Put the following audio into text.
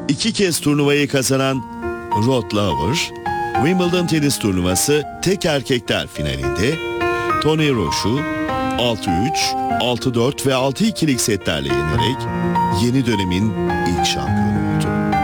2 kez turnuvayı kazanan Rod Laver, Wimbledon tenis turnuvası tek erkekler finalinde Tony Roche'u 6-3, 6-4 ve 6-2'lik setlerle yenerek yeni dönemin ilk şampiyonu oldu.